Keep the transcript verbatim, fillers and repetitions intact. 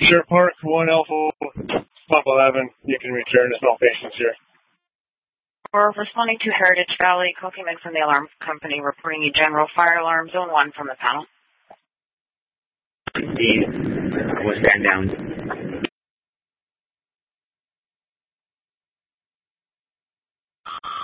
Sure Park, one Alpha, Pump eleven. You can return to small patients here. We're responding to Heritage Valley. Call came in from the alarm company reporting a general fire alarm, zone one from the panel. Indeed. We'll stand down.